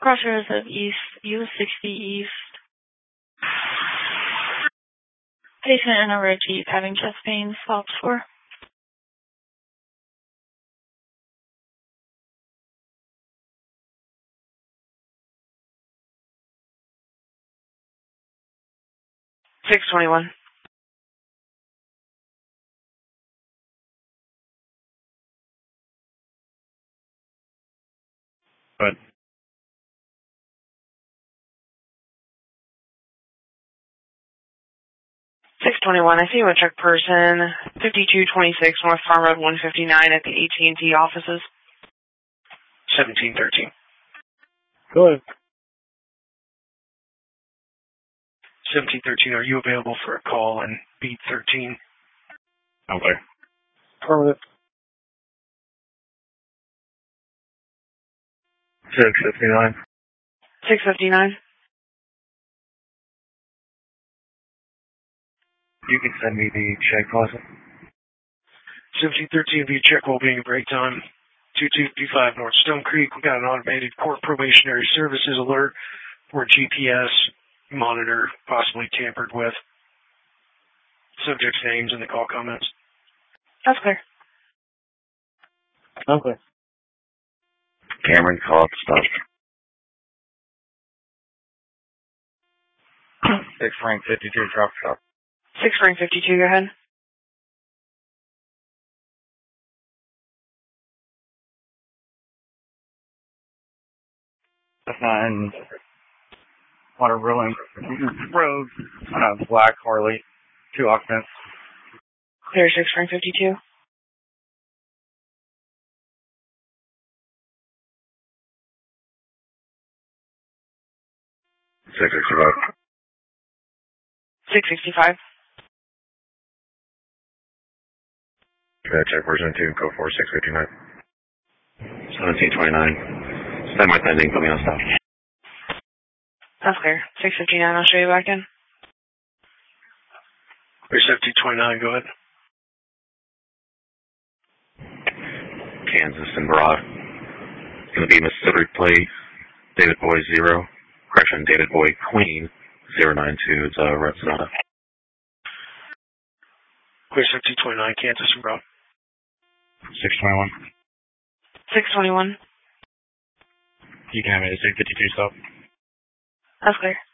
Crossroads of East, US 60 East. Patient in a red Jeep having chest pain, stopped for. $621. But $621. I see you a check person. 5226 North Farm Road 159 at the AT&T offices. 1713. go ahead. 1713, are you available for a call in beat 13? Okay. Affirmative. 659. 659. You can send me the check, Clausen. 1713, view check while being a break time. 2255 North Stone Creek. We got an automated court probationary services alert for GPS monitor possibly tampered with. Subject's names in the call comments. That's clear. Okay. Cameron, call up stuff. 6 Frank 52 drop shop. 6 Frank 52, go ahead. That's not in Water Rolling Road. Black Harley. 2 occupants. Clear 6 Frank 52. $665. 665. Check version 2, code 4659. 1729. Stand by pending, put me on stop. That's clear. 659, I'll show you back in. Clear 1729, go ahead. Kansas and Broad. It's going to be Mississippi plate, David Boy 0. Correction, David Boy Queen 092. It's Red Sonata. Clear 1729, Kansas and Broad. 621. 621. You can have it at 652 stop. That's clear.